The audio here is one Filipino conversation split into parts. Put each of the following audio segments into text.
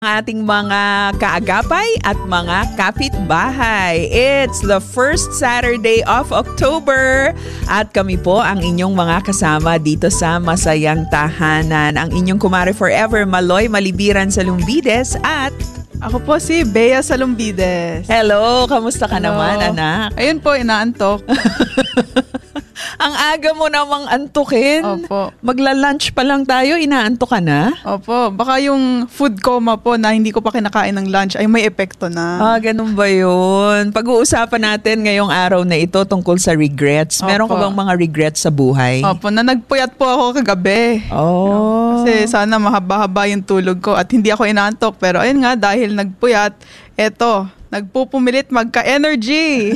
Ating mga kaagapay at mga kapitbahay. It's the first Saturday of October at kami po ang inyong mga kasama dito sa Masayang Tahanan. Ang inyong kumare forever, Maloy Malibiran Salumbides at... Ako po si Bea Salumbides. Hello, kamusta ka naman, anak? Ayun po, inaantok. Ang aga mo namang antukin. Opo. Magla-lunch pa lang tayo, inaantok ka na? Opo, baka yung food coma po na hindi ko pa kinakain ng lunch ay may epekto na. Ganun ba yun? Pag-uusapan natin ngayong araw na ito tungkol sa regrets. Meron ka bang mga regrets sa buhay? Opo, na nagpuyat po ako kagabi. Kasi sana mahaba-haba yung tulog ko at hindi ako inaantok. Pero ayun nga, dahil nagpuyat, eto, nagpupumilit magka-energy.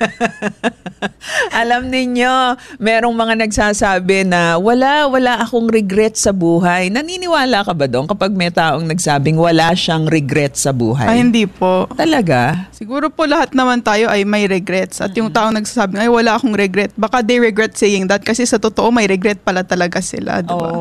Alam ninyo, merong mga nagsasabi na wala akong regret sa buhay. Naniniwala ka ba doon kapag may taong nagsabing wala siyang regret sa buhay? Ay, hindi po. Talaga? Siguro po lahat naman tayo ay may regrets. At yung taong nagsasabi, ay wala akong regret. Baka they regret saying that kasi sa totoo may regret pala talaga sila. Diba?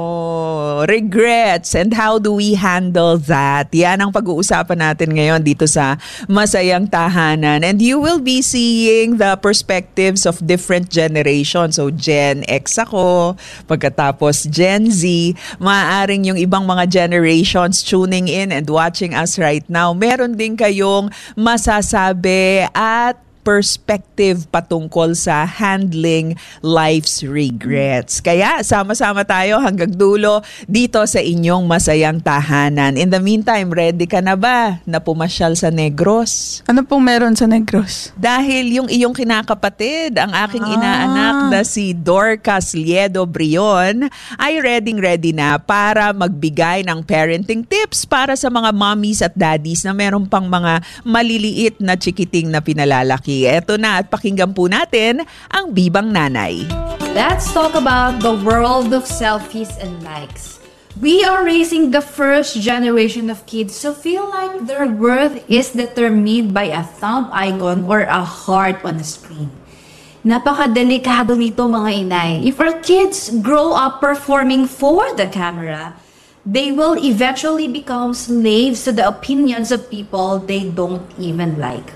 Regrets and how do we handle that? Yan ang pag-uusapan natin ngayon dito sa Masayang Tahanan. And you will be seeing the perspectives of different generations. So Gen X ako, pagkatapos Gen Z, maaaring yung ibang mga generations tuning in and watching us right now. Meron din kayong masasabi at perspective patungkol sa handling life's regrets. Kaya sama-sama tayo hanggang dulo dito sa inyong Masayang Tahanan. In the meantime, ready ka na ba na pumasyal sa Negros? Ano pong meron sa Negros? Dahil yung iyong kinakapatid, ang aking inaanak na si Dorcas Liedo Brion, ay ready na para magbigay ng parenting tips para sa mga mommies at daddies na meron pang mga maliliit na chikiting na pinalalaki. Eto na at pakinggan po natin ang Bibang Nanay. Let's talk about the world of selfies and likes. We are raising the first generation of kids who feel like their worth is determined by a thumb icon or a heart on a screen. Napakadelikado nito mga inay. If our kids grow up performing for the camera, they will eventually become slaves to the opinions of people they don't even like.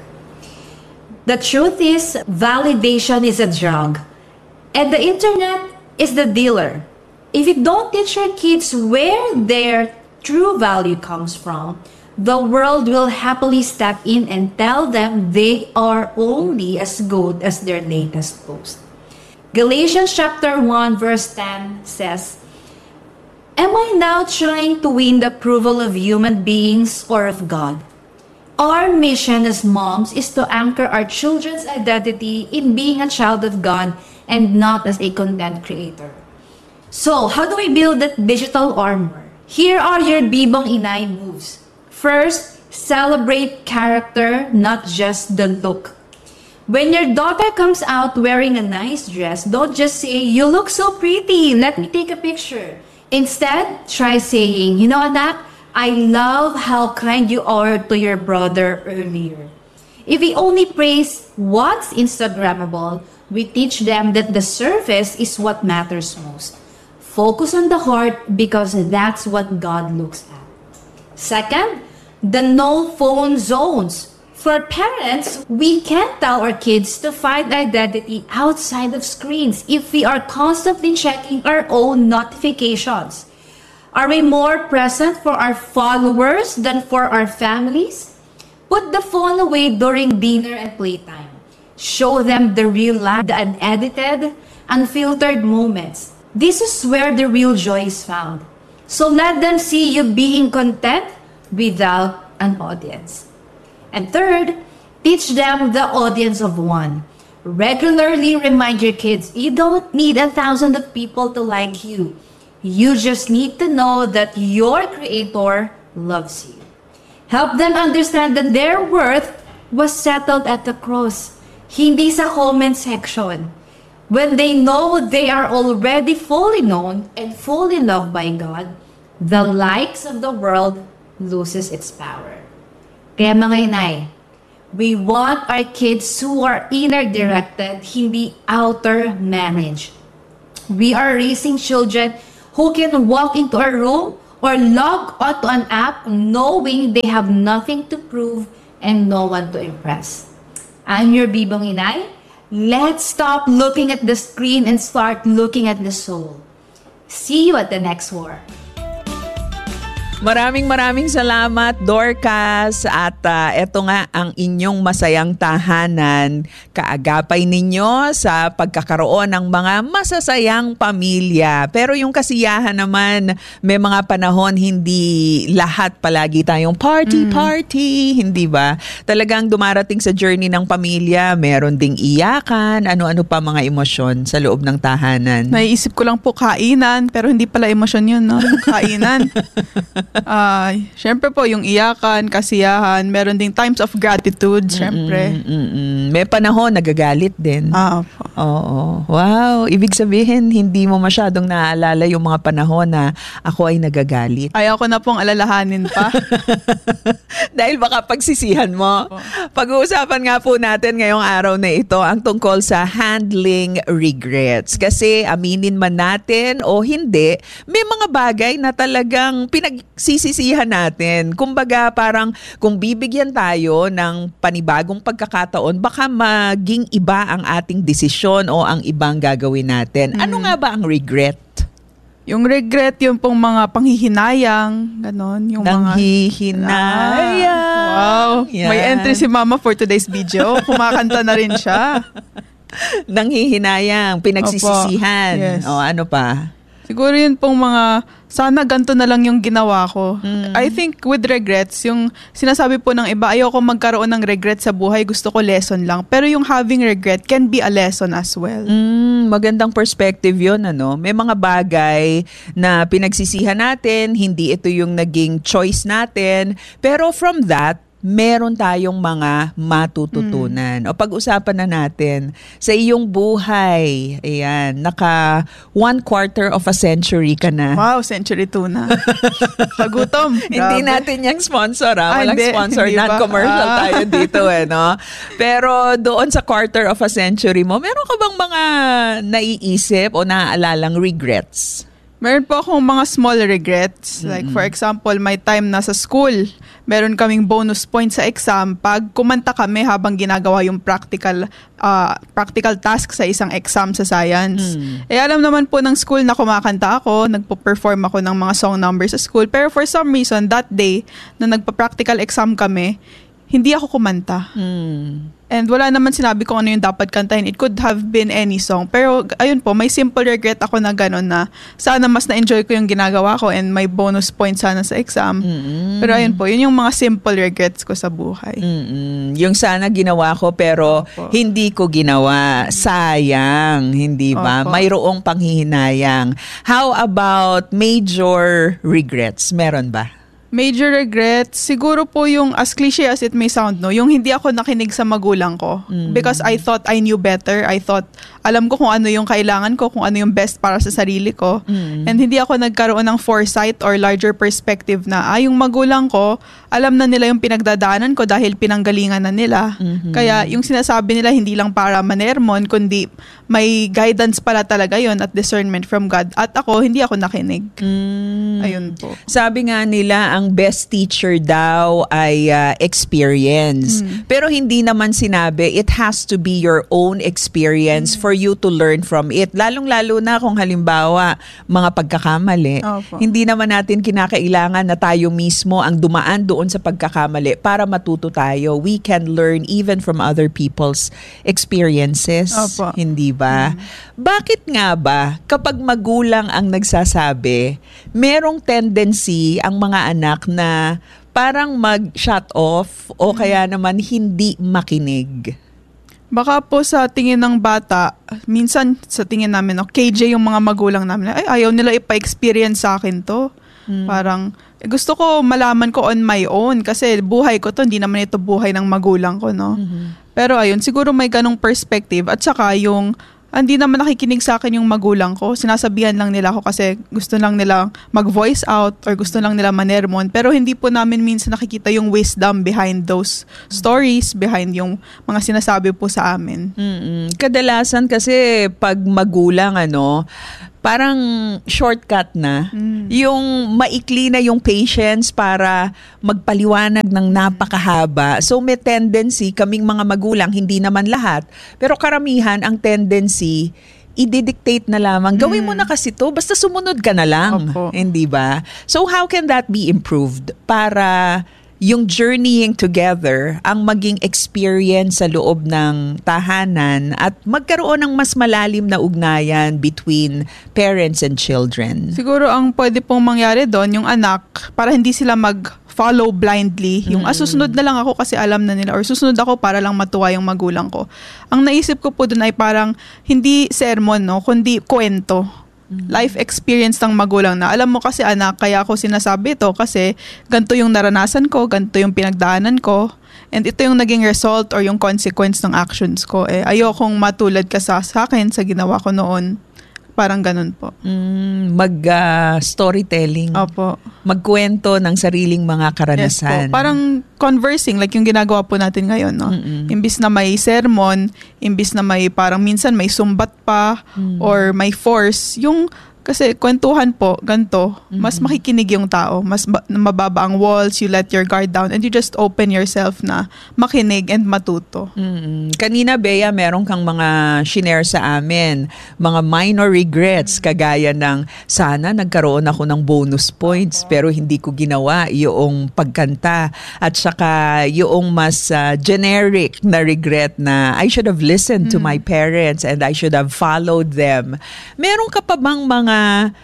The truth is, validation is a drug, and the internet is the dealer. If you don't teach your kids where their true value comes from, the world will happily step in and tell them they are only as good as their latest post. Galatians chapter 1 verse 10 says, "Am I now trying to win the approval of human beings or of God? Our mission as moms is to anchor our children's identity in being a child of God and not as a content creator." So, how do we build that digital armor? Here are your Bibang Inay moves. First, celebrate character, not just the look. When your daughter comes out wearing a nice dress, don't just say, "You look so pretty, let me take a picture." Instead, try saying, "You know, anak, I love how kind you are to your brother earlier." If we only praise what's Instagrammable, we teach them that the surface is what matters most. Focus on the heart because that's what God looks at. Second, the no phone zones. For parents, we can't tell our kids to find identity outside of screens if we are constantly checking our own notifications. Are we more present for our followers than for our families? Put the phone away during dinner and playtime. Show them the real life, the unedited, unfiltered moments. This is where the real joy is found. So let them see you being content without an audience. And third, teach them the audience of one. Regularly remind your kids, you don't need 1,000 of people to like you. You just need to know that your Creator loves you. Help them understand that their worth was settled at the cross, hindi sa comment section. When they know they are already fully known and fully loved by God, the likes of the world loses its power. Kaya mga inay, we want our kids who are inner-directed, hindi outer-managed. We are raising children who can walk into a room or log onto an app knowing they have nothing to prove and no one to impress. I'm your Bibong Inay. Let's stop looking at the screen and start looking at the soul. See you at the next war. Maraming salamat, Dorcas. At eto nga ang inyong masayang tahanan. Kaagapay ninyo sa pagkakaroon ng mga masasayang pamilya. Pero yung kasiyahan naman, may mga panahon hindi lahat palagi tayong party, hindi ba? Talagang dumarating sa journey ng pamilya, meron ding iyakan, ano-ano pa mga emosyon sa loob ng tahanan. Naiisip ko lang po kainan, pero hindi pala emosyon yun, no? Kainan. Syempre po, yung iyakan, kasiyahan, meron ding times of gratitude, syempre. May panahon, nagagalit din. Opo. Oo. Wow. Ibig sabihin, hindi mo masyadong naaalala yung mga panahon na ako ay nagagalit. Ayaw ko na pong alalahanin pa. Dahil baka pagsisihan mo. Opo. Pag-uusapan nga po natin ngayong araw na ito ang tungkol sa handling regrets. Kasi aminin man natin o hindi, may mga bagay na talagang pinagsisisihan natin. Kumbaga parang kung bibigyan tayo ng panibagong pagkakataon, baka maging iba ang ating desisyon o ang ibang gagawin natin. Ano nga ba ang regret? Yung regret, yung pong mga panghihinayang, ganon. Yung Nanghihinayang. Wow. Yan. May entry si Mama for today's video. Kumakanta na rin siya. Nanghihinayang, pinagsisisihan. Opo. Yes. O ano pa? Siguro yun pong mga, sana ganito na lang yung ginawa ko. I think with regrets, yung sinasabi po ng iba, ayoko magkaroon ng regret sa buhay, gusto ko lesson lang. Pero yung having regret can be a lesson as well. Magandang perspective yun, ano? May mga bagay na pinagsisihan natin, hindi ito yung naging choice natin. Pero from that, meron tayong mga matututunan. O pag-usapan na natin, sa iyong buhay, ayan, naka 1/4 of a century ka na. Wow, century 2 na. Pagutom. Hindi natin yung sponsor, ha? Walang hindi, sponsor, hindi ba? non-commercial tayo dito, no? Pero doon sa 1/4 of a century mo, meron ka bang mga naiisip o naaalalang regrets? Meron po akong mga small regrets. Like for example, my time na sa school, meron kaming bonus points sa exam pag kumanta kami habang ginagawa yung practical task sa isang exam sa science. Alam naman po ng school na kumakanta ako, nagpo-perform ako ng mga song numbers sa school. Pero for some reason, that day, na nagpa-practical exam kami, hindi ako kumanta. And wala naman sinabi kung ano yung dapat kantahin. It could have been any song. Pero ayun po, may simple regret ako na gano'n na sana mas na-enjoy ko yung ginagawa ko and may bonus points sana sa exam. Pero ayun po, yun yung mga simple regrets ko sa buhay. Yung sana ginawa ko pero Opo. hindi ko ginawa. Sayang, hindi ba? Opo. Mayroong panghihinayang. How about major regrets? Meron ba? Major regrets, siguro po yung as cliche as it may sound, no, yung hindi ako nakinig sa magulang ko. Because I thought I knew better. I thought alam ko kung ano yung kailangan ko, kung ano yung best para sa sarili ko. And hindi ako nagkaroon ng foresight or larger perspective na yung magulang ko, alam na nila yung pinagdadaanan ko dahil pinanggalingan na nila. Kaya yung sinasabi nila hindi lang para manermon, kundi may guidance pala talaga yon at discernment from God. At ako, hindi ako nakinig. Ayun po. Sabi nga nila, ang best teacher daw ay experience. Pero hindi naman sinabi, it has to be your own experience for you to learn from it. Lalong-lalo na kung halimbawa, mga pagkakamali. Opo. Hindi naman natin kinakailangan na tayo mismo ang dumaan doon sa pagkakamali para matuto tayo. We can learn even from other people's experiences. Opo. Hindi ba? Bakit nga ba kapag magulang ang nagsasabi, merong tendency ang mga anak na parang mag-shut off o kaya naman hindi makinig? Baka po sa tingin ng bata, minsan sa tingin namin, KJ yung mga magulang namin, ay ayaw nila ipa-experience sa akin to. Parang, gusto ko malaman ko on my own kasi buhay ko to, hindi naman ito buhay ng magulang ko, no? Pero ayun, siguro may ganong perspective at saka yung hindi naman nakikinig sa akin yung magulang ko. Sinasabihan lang nila ako kasi gusto lang nila mag-voice out or gusto lang nila manermon. Pero hindi po namin minsan nakikita yung wisdom behind those stories, behind yung mga sinasabi po sa amin. Kadalasan kasi pag magulang, parang shortcut na. Yung maikli na yung patience para magpaliwanag ng napakahaba. So may tendency, kaming mga magulang, hindi naman lahat, pero karamihan ang tendency, i-dictate na lamang. Gawin mo na kasi to, basta sumunod ka na lang. Opo. Hindi ba? So how can that be improved para yung journeying together ang maging experience sa loob ng tahanan at magkaroon ng mas malalim na ugnayan between parents and children? Siguro ang pwede pong mangyari doon, yung anak, para hindi sila mag-follow blindly, yung susunod na lang ako kasi alam na nila, or susunod ako para lang matuwa yung magulang ko. Ang naisip ko po doon ay parang hindi sermon, no, kundi kwento. Life experience ng magulang na alam mo kasi anak, kaya ako sinasabi ito kasi ganito yung naranasan ko, ganito yung pinagdaanan ko, and ito yung naging result or yung consequence ng actions ko. Ayokong matulad ka sa akin sa ginawa ko noon. Parang ganun po. Storytelling. Opo. Magkwento ng sariling mga karanasan. Yes po. Parang conversing like yung ginagawa po natin ngayon, no? Imbis na may sermon, imbis na may parang minsan may sumbat pa or may force, yung kasi kwentuhan po, ganito, mas makikinig yung tao, mas mababa ang walls, you let your guard down, and you just open yourself na makinig and matuto. Kanina, Bea, meron kang mga shinare sa amin, mga minor regrets, kagaya ng sana nagkaroon ako ng bonus points, pero hindi ko ginawa yung pagkanta. At saka yung mas generic na regret na I should have listened to my parents and I should have followed them. Meron ka pa bang mga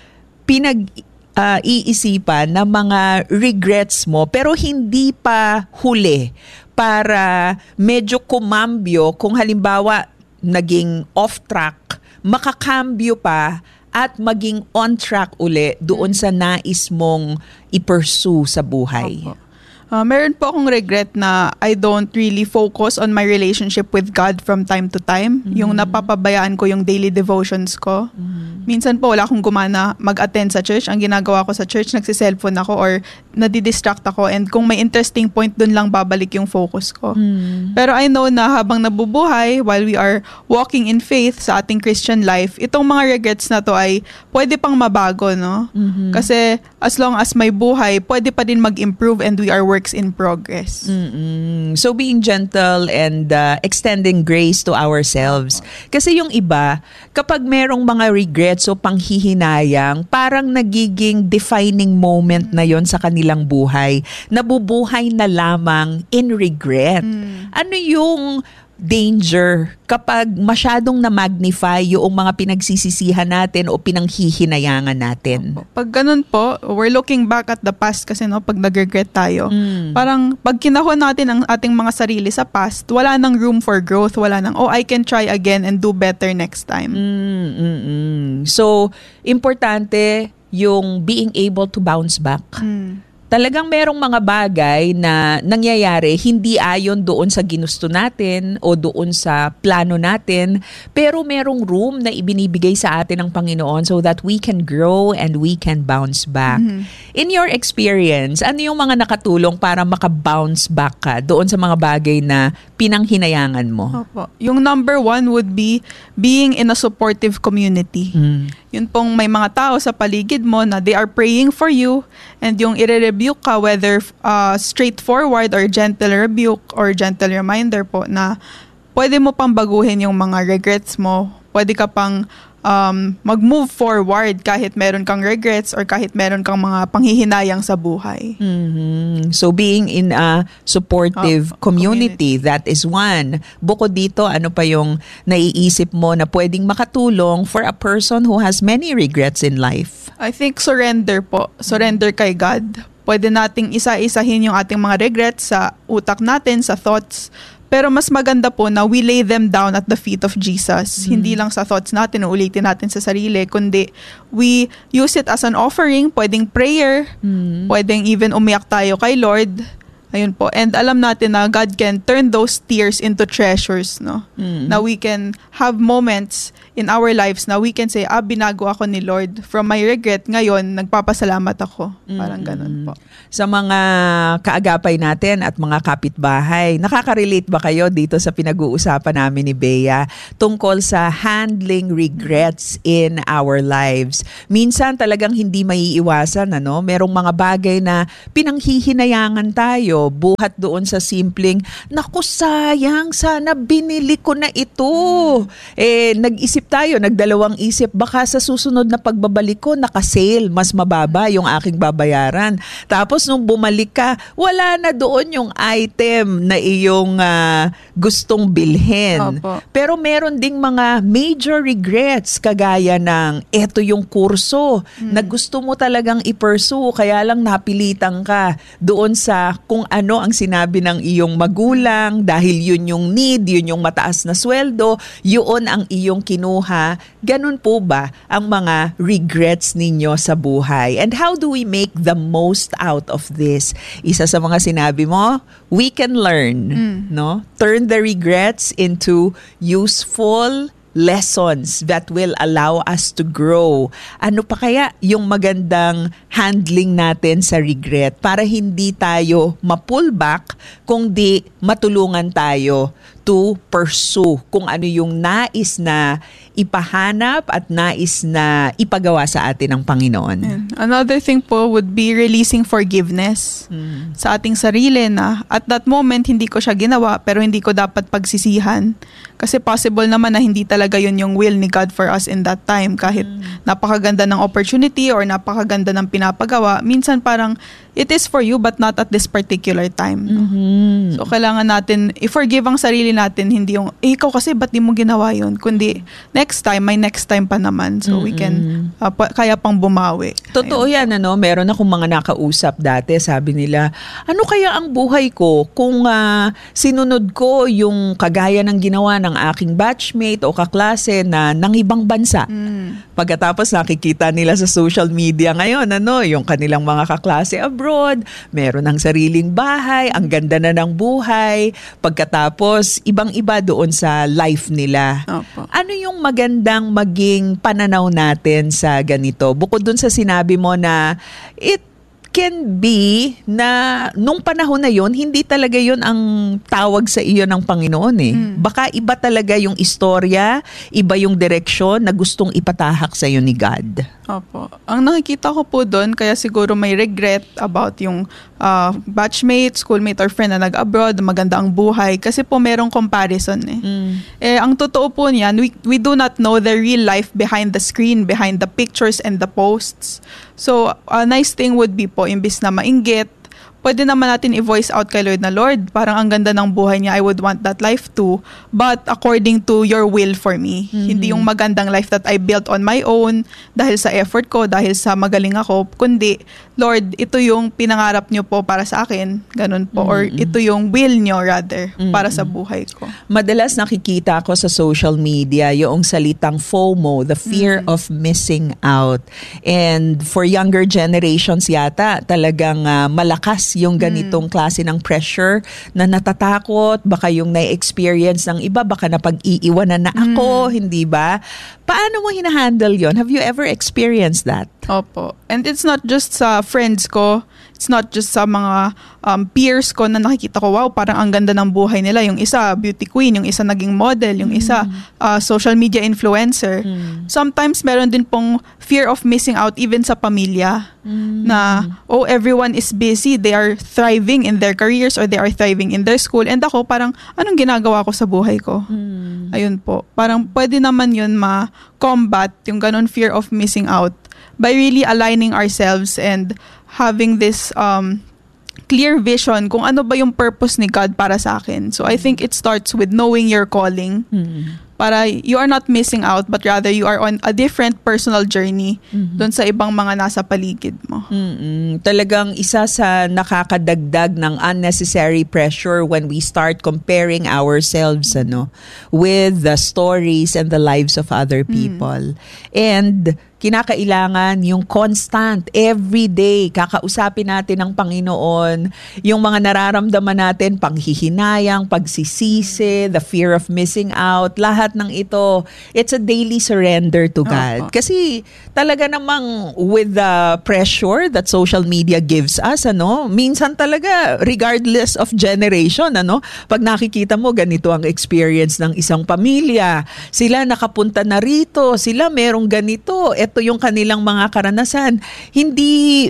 iisipan na mga regrets mo pero hindi pa huli para medyo kumambyo kung halimbawa naging off track, makakambyo pa at maging on track uli doon sa nais mong i-pursue sa buhay? Opo. Meron po akong regret na I don't really focus on my relationship with God from time to time. Yung napapabayaan ko yung daily devotions ko. Minsan po wala akong gumana mag-attend sa church. Ang ginagawa ko sa church, nagsiselfone ako or nadidistract ako. And kung may interesting point, dun lang babalik yung focus ko. Pero I know na habang nabubuhay, while we are walking in faith sa ating Christian life, itong mga regrets na to ay pwede pang mabago, no? Kasi as long as may buhay, pwede pa din mag-improve and we are works in progress. So being gentle and extending grace to ourselves. Kasi yung iba, kapag merong mga regrets o panghihinayang, parang nagiging defining moment na yon sa kanilang buhay. Nabubuhay na lamang in regret. Ano yung danger kapag masyadong na-magnify yung mga pinagsisisihan natin o pinanghihinayangan natin? Pag ganun po, we're looking back at the past kasi, no, pag nag-regret tayo, parang pag kinahon natin ang ating mga sarili sa past, wala nang room for growth, wala nang, I can try again and do better next time. So, importante yung being able to bounce back. Talagang merong mga bagay na nangyayari hindi ayon doon sa ginusto natin o doon sa plano natin, pero merong room na ibinibigay sa atin ng Panginoon so that we can grow and we can bounce back. In your experience, ano yung mga nakatulong para maka-bounce back ka doon sa mga bagay na pinanghinayangan mo? Opo. Yung number one would be being in a supportive community. Yun pong may mga tao sa paligid mo na they are praying for you and yung i-rebuke ka, whether straightforward or gentle rebuke or gentle reminder po na pwede mo pang baguhin yung mga regrets mo. Pwede ka pang mag-move forward kahit meron kang regrets or kahit meron kang mga panghihinayang sa buhay. So being in a supportive community, that is one. Bukod dito, ano pa yung naiisip mo na pwedeng makatulong for a person who has many regrets in life? I think surrender po. Surrender kay God. Pwede nating isa-isahin yung ating mga regrets sa utak natin, sa thoughts. Pero mas maganda po na we lay them down at the feet of Jesus. Hindi lang sa thoughts natin, ulitin natin sa sarili, kundi we use it as an offering, pwedeng prayer, pwedeng even umiyak tayo kay Lord. Ayun po. And alam natin na God can turn those tears into treasures, no? Na we can have moments in our lives na we can say, binago ako ni Lord. From my regret, ngayon, nagpapasalamat ako. Parang ganun po. Sa mga kaagapay natin at mga kapitbahay, nakaka-relate ba kayo dito sa pinag-uusapan namin ni Bea tungkol sa handling regrets in our lives? Minsan talagang hindi maiiwasan, ano? Merong mga bagay na pinanghihinayangan tayo, buhat doon sa simpleng, naku sayang, sana binili ko na ito. Nag-isip tayo, nagdalawang isip, baka sa susunod na pagbabalik ko, naka-sale, mas mababa yung aking babayaran. Tapos nung bumalik ka, wala na doon yung item na iyong gustong bilhin. Opo. Pero meron ding mga major regrets, kagaya ng eto yung kurso na gusto mo talagang i-pursue, kaya lang napilitan ka doon sa kung ano ang sinabi ng iyong magulang dahil yun yung need, yun yung mataas na sweldo, yun ang iyong kinuha. Ganun po ba ang mga regrets ninyo sa buhay? And how do we make the most out of this? Isa sa mga sinabi mo, we can learn, no? Turn the regrets into useful lessons that will allow us to grow. Ano pa kaya yung magandang handling natin sa regret para hindi tayo ma-pull back, kundi matulungan tayo to pursue kung ano yung nais na ipahanap at nais na ipagawa sa atin ng Panginoon. Another thing po would be releasing forgiveness sa ating sarili na at that moment hindi ko siya ginawa pero hindi ko dapat pagsisihan. Kasi possible naman na hindi talaga yun yung will ni God for us in that time. Kahit napakaganda ng opportunity or napakaganda ng pinapagawa, minsan parang it is for you but not at this particular time. No? So kailangan natin i-forgive ang sarili natin, hindi yung, ikaw kasi ba't di mo ginawa yun? Kundi next time, may next time pa naman. So we can, kaya pang bumawi. Totoo yan, ano? Meron akong mga nakausap dati, sabi nila, ano kaya ang buhay ko kung sinunod ko yung kagaya ng ginawa ng aking batchmate o kaklase na ng ibang bansa. Pagkatapos nakikita nila sa social media ngayon, ano, yung kanilang mga kaklase abroad, meron ng sariling bahay, ang ganda na ng buhay, pagkatapos ibang-iba doon sa life nila. Opo. Ano yung magandang maging pananaw natin sa ganito? Bukod dun sa sinabi mo na it can be na nung panahon na yon hindi talaga yon ang tawag sa iyo ng Panginoon eh. Baka iba talaga yung istorya, iba yung direksyon na gustong ipatahak sa iyo ni God. Opo. Ang nakikita ko po doon, kaya siguro may regret about yung batchmate, schoolmate, or friend na nag-abroad, maganda ang buhay. Kasi po merong comparison eh. Ang totoo po niyan, we do not know the real life behind the screen, behind the pictures and the posts. So, a nice thing would be po, imbis na mainggit, pwede naman natin i-voice out kay Lord na, Lord, parang ang ganda ng buhay niya, I would want that life too, but according to your will for me. Hindi yung magandang life that I built on my own, dahil sa effort ko, dahil sa magaling ako, kundi, Lord, ito yung pinangarap niyo po para sa akin, ganun po, or ito yung will niyo rather, para sa buhay ko. Madalas nakikita ko sa social media yung salitang FOMO, the fear of missing out. And for younger generations yata, talagang malakas yung ganitong klase ng pressure na natatakot, baka yung na-experience ng iba, baka napag-iiwanan na ako, hindi ba? Paano mo hinahandle yon? Have you ever experienced that? Opo. And it's not just sa friends ko, it's not just sa mga peers ko na nakikita ko, wow, parang ang ganda ng buhay nila. Yung isa, beauty queen, yung isa naging model, yung isa, social media influencer. Sometimes meron din pong fear of missing out even sa pamilya. Na, everyone is busy, they are thriving in their careers or they are thriving in their school. And ako, parang, anong ginagawa ko sa buhay ko? Ayun po. Parang pwede naman yun ma-combat yung ganun fear of missing out by really aligning ourselves and having this clear vision kung ano ba yung purpose ni God para sa akin. So I think it starts with knowing your calling. Para you are not missing out but rather you are on a different personal journey doon sa ibang mga nasa paligid mo. Talagang isa sa nakakadagdag ng unnecessary pressure when we start comparing ourselves with the stories and the lives of other people. And kinakailangan yung constant, everyday, kakausapin natin ang Panginoon, yung mga nararamdaman natin, panghihinayang, pagsisisi, the fear of missing out, lahat ng ito, it's a daily surrender to God. Kasi talaga namang with the pressure that social media gives us, minsan talaga, regardless of generation, pag nakikita mo, ganito ang experience ng isang pamilya, sila nakapunta na rito, sila merong ganito, ito yung kanilang mga karanasan. Hindi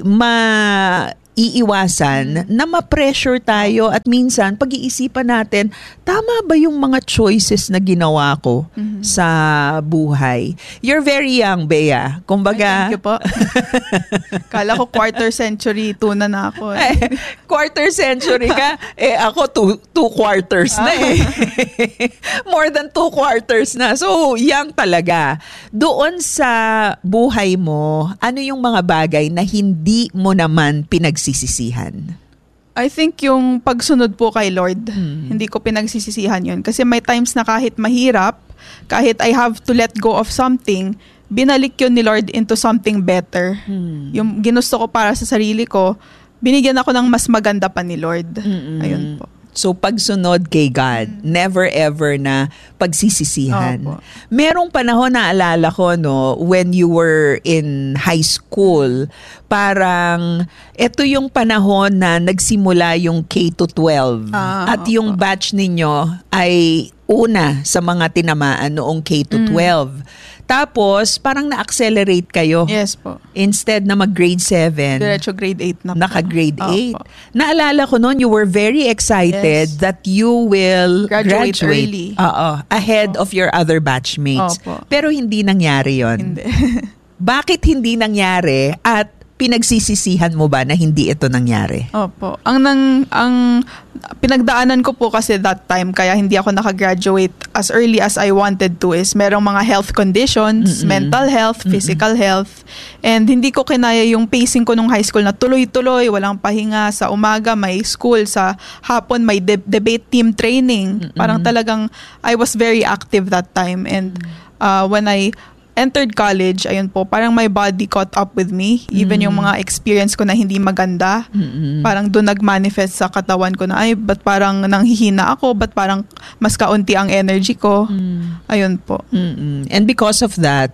iiwasan na ma-pressure tayo at minsan pag-iisipan natin, tama ba yung mga choices na ginawa ko sa buhay? You're very young, Bea. Kumbaga, thank you po. Kala ko quarter century tuna na ako. Quarter century ka? Ako two quarters na More than 2 quarters na. So, young talaga. Doon sa buhay mo, ano yung mga bagay na hindi mo naman pinagsisisihan? I think yung pagsunod po kay Lord, hindi ko pinagsisisihan yun. Kasi may times na kahit mahirap, kahit I have to let go of something, binalik yun ni Lord into something better. Yung ginusto ko para sa sarili ko, binigyan ako ng mas maganda pa ni Lord. Ayun po. So, pagsunod kay God, never ever na pagsisisihan. Opo. Merong panahon na alala ko, when you were in high school, parang ito yung panahon na nagsimula yung K-12. At yung batch ninyo ay una sa mga tinamaan noong K-12. Tapos, parang na-accelerate kayo. Yes po. Instead na mag-grade 7. Diretso grade 8 na po. Naka-grade 8. Opo. Naalala ko noon, you were very excited that you will Graduate early. Ahead of your other batchmates. Opo. Pero hindi nangyari yon. Hindi. Bakit hindi nangyari at pinagsisisihan mo ba na hindi ito nangyari? Opo. Ang pinagdaanan ko po kasi that time kaya hindi ako nakagraduate as early as I wanted to is merong mga health conditions, mental health, physical health, and hindi ko kinaya yung pacing ko nung high school na tuloy-tuloy, walang pahinga, sa umaga may school, sa hapon may debate team training. Parang talagang I was very active that time, and when I entered college, ayun po, parang my body caught up with me. Even yung mga experience ko na hindi maganda, parang doon nag-manifest sa katawan ko na, ay, ba't parang nanghihina ako? Ba't parang mas kaunti ang energy ko? Ayun po. And because of that,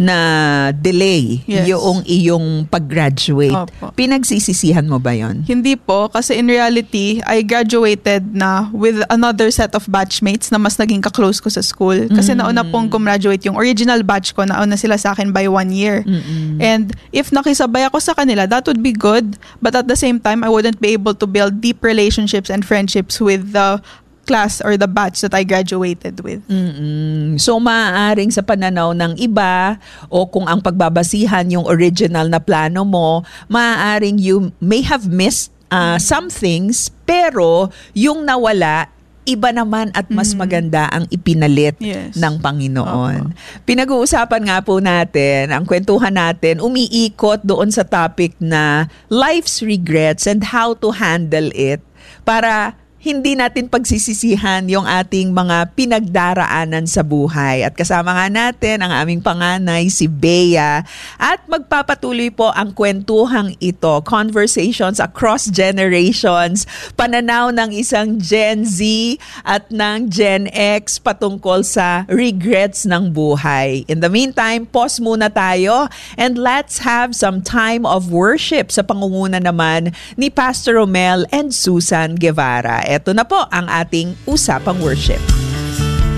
na delay yung iyong pag-graduate. Opo. Pinagsisisihan mo ba yon? Hindi po, kasi in reality, I graduated na with another set of batchmates na mas naging ka-close ko sa school. Kasi nauna pong gumraduate yung original batch ko, nauna sila sa akin by 1 year. And if nakisabay ako sa kanila, that would be good. But at the same time, I wouldn't be able to build deep relationships and friendships with the class or the batch that I graduated with. So, maaaring sa pananaw ng iba o kung ang pagbabasihan yung original na plano mo, maaaring you may have missed some things, pero yung nawala, iba naman at mas maganda ang ipinalit ng Panginoon. Pinag-uusapan nga po natin, ang kwentuhan natin, umiikot doon sa topic na life's regrets and how to handle it para hindi natin pagsisisihan yung ating mga pinagdaraanan sa buhay. At kasama nga natin ang aming panganay, si Bea. At magpapatuloy po ang kwentuhang ito, conversations across generations, pananaw ng isang Gen Z at ng Gen X patungkol sa regrets ng buhay. In the meantime, pause muna tayo and let's have some time of worship sa pangunguna naman ni Pastor Romel and Susan Guevara. Ito na po ang ating Usapang Worship.